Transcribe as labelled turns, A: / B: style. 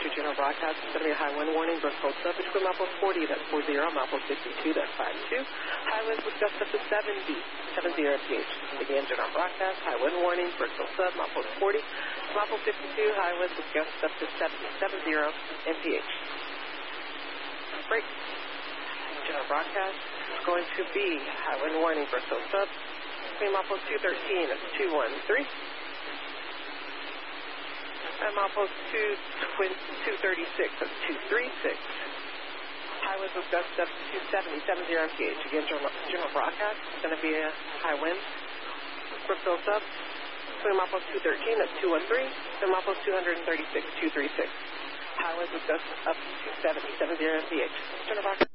A: your general broadcast. It's going to be a high wind warning, Bristol sub between milepost 40, that's 40, milepost 52, that's 52. High winds with gusts up to 70 mph. Again, general broadcast, high wind warning, Bristol sub, milepost 40, milepost 52, high winds with gusts up to 70 mph. Break. General broadcast is going to be high wind warning, Bristol sub between milepost 213, that's 213. And milepost 236, that's 236. High winds with gusts up to 70 mph. Again, general broadcast is going to be a high wind. Bristol sub, between milepost 213, that's 213, and milepost 236, 236. High winds with gusts up to 70 mph. General broadcast.